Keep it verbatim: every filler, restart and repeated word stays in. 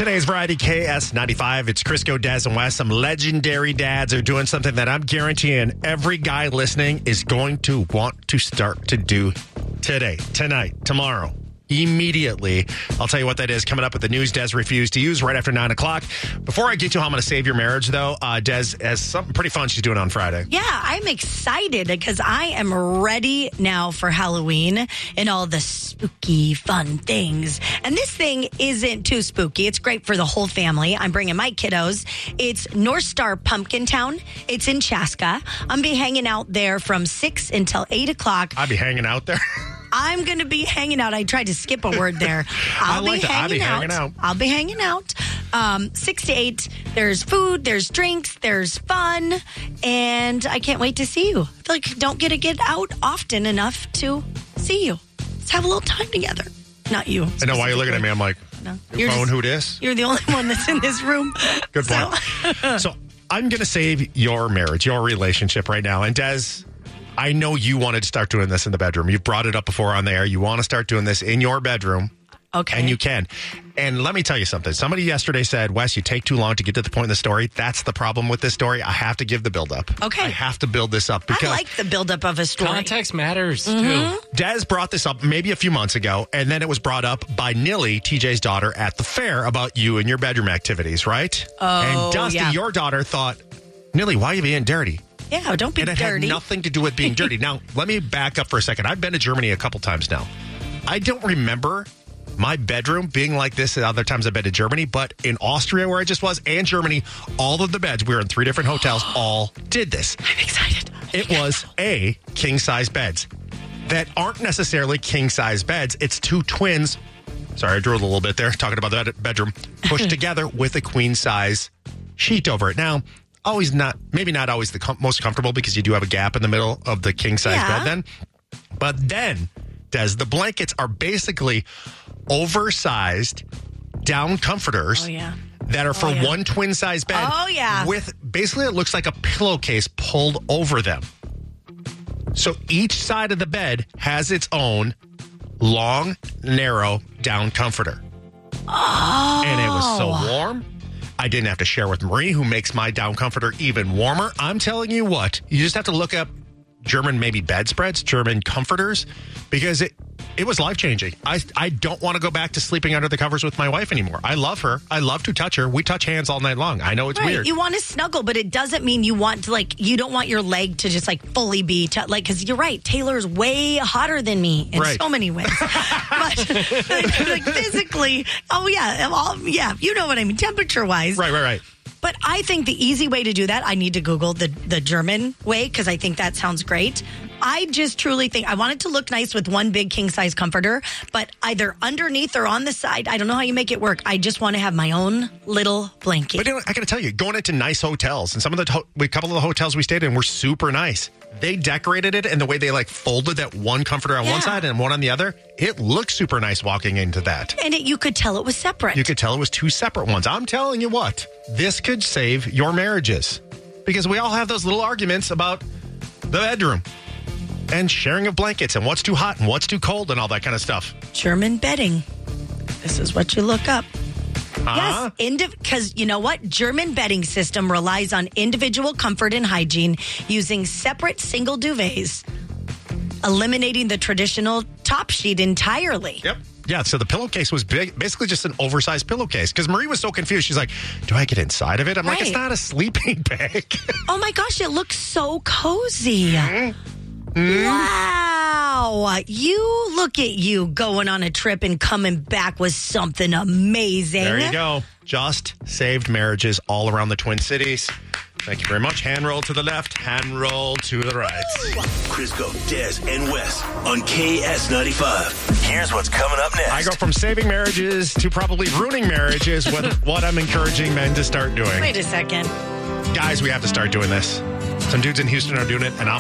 Today's Variety K S ninety-five. It's Crisco, Des, and Wes. Some legendary dads are doing something that I'm guaranteeing every guy listening is going to want to start to do today, tonight, tomorrow. Immediately. I'll tell you what that is coming up with the news Des refused to use right after nine o'clock. Before I get to how I'm going to save your marriage, though, uh, Des has something pretty fun she's doing on Friday. Yeah, I'm excited because I am ready now for Halloween and all the spooky, fun things. And this thing isn't too spooky. It's great for the whole family. I'm bringing my kiddos. It's North Star Pumpkin Town. It's in Chaska. I'm be hanging out there from six until eight o'clock. I'll be hanging out there. I'm going to be hanging out. I tried to skip a word there. I'll I like be, that. I'll hanging be out. hanging out. I'll be hanging out. Um, six to eight. There's food. There's drinks. There's fun. And I can't wait to see you. I feel like I don't get to get out often enough to see you. Let's have a little time together. Not you. I know why you're looking at me. I'm like, No. your You're phone, just- who dis? You're the only one that's in this room. Good point. So, so I'm going to save your marriage, your relationship right now. And Des, I know you wanted to start doing this in the bedroom. You've brought it up before on the air. You want to start doing this in your bedroom. Okay. And you can. And let me tell you something. Somebody yesterday said, Wes, you take too long to get to the point in the story. That's the problem with this story. I have to give the build-up. Okay. I have to build this up. I Because like the buildup of a story. Context matters, Mm-hmm. too. Des brought this up maybe a few months ago, and then it was brought up by Nilly, T J's daughter, at the fair about you and your bedroom activities, right? Oh, And Dusty, yeah. your daughter, thought, Nilly, why are you being dirty? Yeah, don't be And it dirty. had nothing to do with being dirty. Now, let me back up for a second. I've been to Germany a couple times now. I don't remember my bedroom being like this at other times I've been to Germany, but in Austria, where I just was, and Germany, all of the beds, we were in three different hotels, all did this. I'm excited. It was A, king-size beds that aren't necessarily king-size beds. It's two twins. Sorry, I drew a little bit there, talking about the bedroom, pushed together with a queen-size sheet over it. Now, always not, maybe not always the com- most comfortable because you do have a gap in the middle of the king-size Yeah. bed then. But then, Des, the blankets are basically oversized down comforters Oh, yeah. that are for Oh, yeah. one twin-size bed. Oh, yeah. With, basically, it looks like a pillowcase pulled over them. So each side of the bed has its own long, narrow down comforter. Oh. And it was so warm. I didn't have to share with Marie, who makes my down comforter even warmer. I'm telling you what, you just have to look up German maybe bedspreads, German comforters, because it it was life-changing. I I don't want to go back to sleeping under the covers with my wife anymore. I love her. I love to touch her. We touch hands all night long. I know it's Right. weird. You want to snuggle, but it doesn't mean you want to, like, you don't want your leg to just, like, fully be, t- like, because you're right. Taylor's way hotter than me in Right. so many ways. But, like, physically, oh, yeah. All, yeah, you know what I mean, temperature-wise. Right, right, right. But I think the easy way to do that, I need to Google the, the German way because I think that sounds great. I just truly think I want it to look nice with one big king size comforter, but either underneath or on the side, I don't know how you make it work. I just want to have my own little blanket. But you know, I got to tell you, going into nice hotels, and some of the ho- a couple of the hotels we stayed in were super nice. They decorated it, and the way they like folded that one comforter on Yeah. one side and one on the other, it looked super nice walking into that. And it, you could tell it was separate. You could tell it was two separate ones. I'm telling you what, this could save your marriages because we all have those little arguments about the bedroom and sharing of blankets and what's too hot and what's too cold and all that kind of stuff. German bedding. This is what you look up. Huh? Yes, because you know what? German bedding system relies on individual comfort and hygiene using separate single duvets, eliminating the traditional top sheet entirely. Yep. Yeah, so the pillowcase was big, basically just an oversized pillowcase. Because Marie was so confused. She's like, do I get inside of it? I'm like, it's Right. not a sleeping bag. Oh my gosh, it looks so cozy. Mm-hmm. Wow. You look at you going on a trip and coming back with something amazing. There you go. Just saved marriages all around the Twin Cities. Thank you very much. Hand roll to the left, hand roll to the right. Crisco, Des, and Wes on K S ninety-five. Here's what's coming up next. I go from saving marriages to probably ruining marriages with what I'm encouraging men to start doing. Wait a second. Guys, we have to start doing this. Some dudes in Houston are doing it, and I'll